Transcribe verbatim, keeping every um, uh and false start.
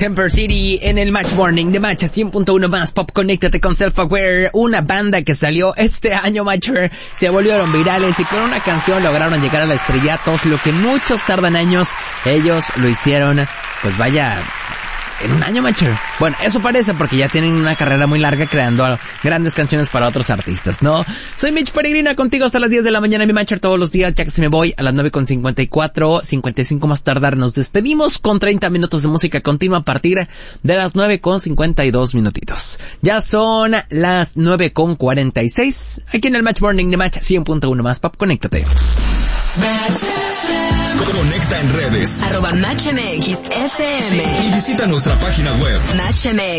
Temper City en el Match Morning de Match cien punto uno más Pop. Conéctate con Self-Aware, una banda que salió este año, Matcher. Se volvieron virales y con una canción lograron llegar al estrellato, lo que muchos tardan años. Ellos lo hicieron, pues vaya, en un año, Matcher. Bueno, eso parece porque ya tienen una carrera muy larga creando grandes canciones para otros artistas, ¿no? Soy Mitch Peregrina, contigo hasta las diez de la mañana, mi Matcher, todos los días, ya que se me voy a las nueve con cincuenta y cuatro, cincuenta y cinco más tardar. Nos despedimos con treinta minutos de música continua a partir de las nueve con cincuenta y dos minutitos. Ya son las nueve con cuarenta y seis, aquí en el Match Morning de Match cien punto uno más Pop. Conéctate. Conecta en redes arroba Match M X F M y visita nuestra página web Match M X.